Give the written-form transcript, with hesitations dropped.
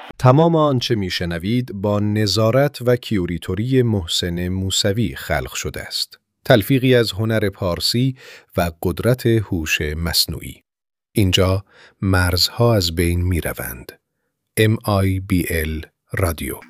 تمام آنچه میشنوید با نظارت و کیوریتوری محسن موسوی خلق شده است. تلفیقی از هنر پارسی و قدرت هوش مصنوعی. اینجا مرزها از بین می روند. MIBL رادیو